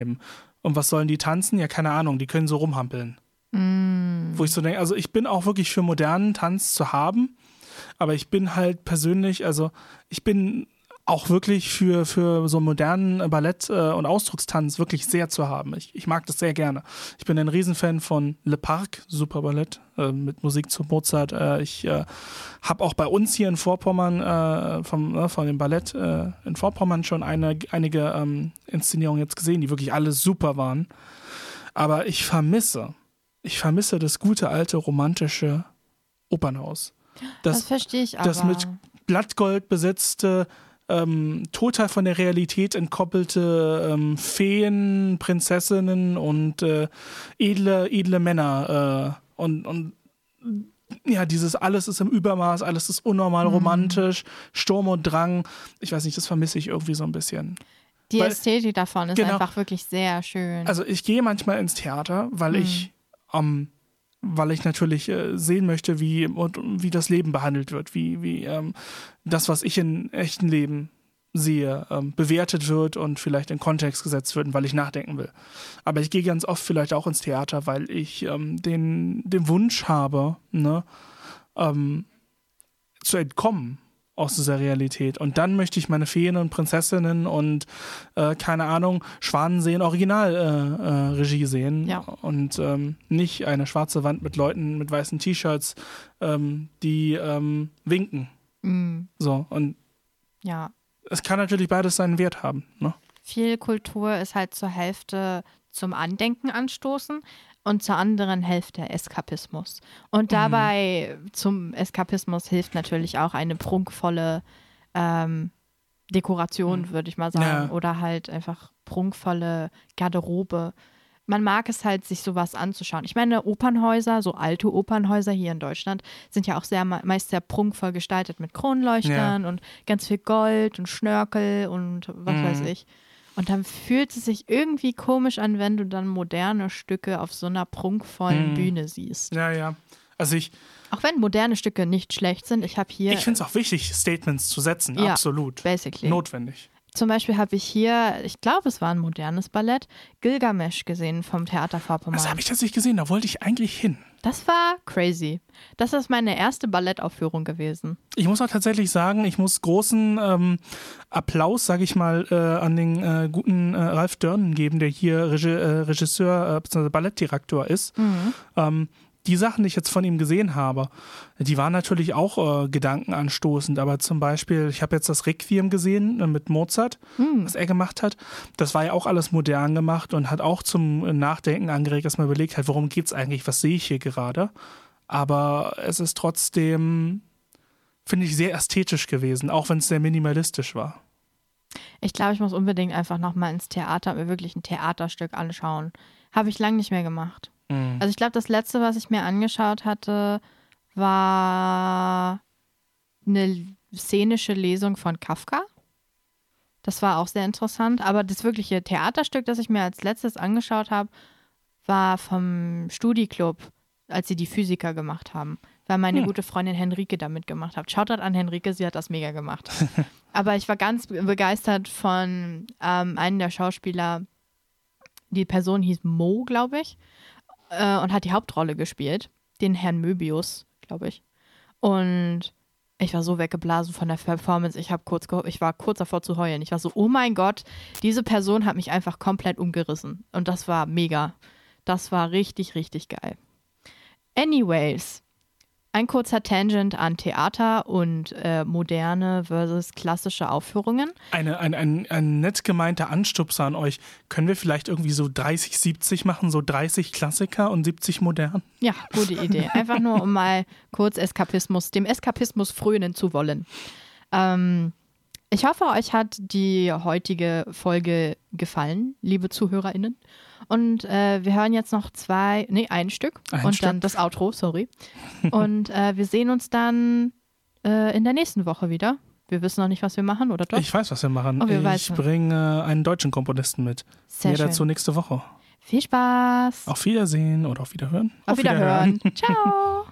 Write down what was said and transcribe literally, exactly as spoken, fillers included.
Und was sollen die tanzen? Ja, keine Ahnung, die können so rumhampeln. Mm. Wo ich so denke, also ich bin auch wirklich für modernen Tanz zu haben, aber ich bin halt persönlich, also ich bin auch wirklich für, für so modernen Ballett- und Ausdruckstanz wirklich sehr zu haben. Ich, ich mag das sehr gerne. Ich bin ein Riesenfan von Le Parc, super Ballett, äh, mit Musik zu Mozart. Äh, ich äh, habe auch bei uns hier in Vorpommern, äh, vom, äh, von dem Ballett äh, in Vorpommern schon eine, einige ähm, Inszenierungen jetzt gesehen, die wirklich alle super waren. Aber ich vermisse, ich vermisse das gute alte romantische Opernhaus. Das, das verstehe ich aber. Das mit Blattgold besetzte, Ähm, total von der Realität entkoppelte ähm, Feen, Prinzessinnen und äh, edle, edle Männer. Äh, und, und ja, dieses alles ist im Übermaß, alles ist unnormal mhm. romantisch, Sturm und Drang. Ich weiß nicht, das vermisse ich irgendwie so ein bisschen. Die weil, Ästhetik davon ist genau, einfach wirklich sehr schön. Also ich gehe manchmal ins Theater, weil mhm. ich ähm, weil ich natürlich äh, sehen möchte, wie, und, wie das Leben behandelt wird, wie, wie ähm, das, was ich in echten Leben sehe, ähm, bewertet wird und vielleicht in Kontext gesetzt wird, weil ich nachdenken will. Aber ich gehe ganz oft vielleicht auch ins Theater, weil ich ähm, den, den Wunsch habe, ne, ähm, zu entkommen aus dieser Realität. Und dann möchte ich meine Feen und Prinzessinnen und äh, keine Ahnung, Schwanensee Originalregie äh, äh, sehen. Ja. Und ähm, nicht eine schwarze Wand mit Leuten mit weißen T-Shirts, ähm, die ähm, winken. Mhm. So, und ja. Es kann natürlich beides seinen Wert haben. Ne? Viel Kultur ist halt zur Hälfte zum Andenken anstoßen und zur anderen Hälfte Eskapismus. Und dabei mhm. zum Eskapismus hilft natürlich auch eine prunkvolle ähm, Dekoration, mhm. würde ich mal sagen. Ja. Oder halt einfach prunkvolle Garderobe. Man mag es halt, sich sowas anzuschauen. Ich meine, Opernhäuser, so alte Opernhäuser hier in Deutschland, sind ja auch sehr meist sehr prunkvoll gestaltet mit Kronleuchtern ja. und ganz viel Gold und Schnörkel und was mhm. weiß ich. Und dann fühlt es sich irgendwie komisch an, wenn du dann moderne Stücke auf so einer prunkvollen hm. Bühne siehst. Ja, ja. Also ich. Auch wenn moderne Stücke nicht schlecht sind, ich habe hier. Ich finde es auch wichtig, Statements zu setzen. Ja, absolut. Basically. Notwendig. Zum Beispiel habe ich hier, ich glaube, es war ein modernes Ballett, Gilgamesch gesehen vom Theater Vorpommern. Das habe ich tatsächlich gesehen, da wollte ich eigentlich hin. Das war crazy. Das ist meine erste Ballettaufführung gewesen. Ich muss auch tatsächlich sagen, ich muss großen ähm, Applaus, sage ich mal, äh, an den äh, guten äh, Ralf Dörnen geben, der hier Regi- äh, Regisseur äh, bzw. Ballettdirektor ist. Mhm. Ähm, die Sachen, die ich jetzt von ihm gesehen habe, die waren natürlich auch äh, gedankenanstoßend, aber zum Beispiel, ich habe jetzt das Requiem gesehen äh, mit Mozart, mhm. was er gemacht hat. Das war ja auch alles modern gemacht und hat auch zum Nachdenken angeregt, dass man überlegt hat, worum geht's eigentlich, was sehe ich hier gerade? Aber es ist trotzdem, finde ich, sehr ästhetisch gewesen, auch wenn es sehr minimalistisch war. Ich glaube, ich muss unbedingt einfach nochmal ins Theater, mir wirklich ein Theaterstück anschauen. Habe ich lange nicht mehr gemacht. Also ich glaube, das letzte, was ich mir angeschaut hatte, war eine szenische Lesung von Kafka. Das war auch sehr interessant. Aber das wirkliche Theaterstück, das ich mir als letztes angeschaut habe, war vom Studi-Club, als sie die Physiker gemacht haben. Weil meine hm. gute Freundin Henrike da mitgemacht hat. Schaut an Henrike, sie hat das mega gemacht. Aber ich war ganz begeistert von ähm, einem der Schauspieler. Die Person hieß Mo, glaube ich. Und hat die Hauptrolle gespielt, den Herrn Möbius, glaube ich. Und ich war so weggeblasen von der Performance, ich, hab kurz ge- ich war kurz davor zu heulen. Ich war so, oh mein Gott, diese Person hat mich einfach komplett umgerissen. Und das war mega. Das war richtig, richtig geil. Anyways, ein kurzer Tangent an Theater und äh, moderne versus klassische Aufführungen. Eine, ein, ein, ein nett gemeinter Anstupser an euch. Können wir vielleicht irgendwie so dreißig siebzig machen, so dreißig Klassiker und siebzig modern? Ja, gute Idee. Einfach nur, um mal kurz Eskapismus, dem Eskapismus frönen zu wollen. Ähm, ich hoffe, euch hat die heutige Folge gefallen, liebe ZuhörerInnen. Und äh, wir hören jetzt noch zwei, nee, ein Stück ein und Stück. dann das Outro, sorry. Und äh, wir sehen uns dann äh, in der nächsten Woche wieder. Wir wissen noch nicht, was wir machen, oder doch? Ich weiß, was wir machen. Oh, wir ich weißen. bringe einen deutschen Komponisten mit. Sehr Mehr schön. dazu nächste Woche. Viel Spaß. Auf Wiedersehen oder auf Wiederhören. Auf, auf Wiederhören. Wiederhören. Ciao.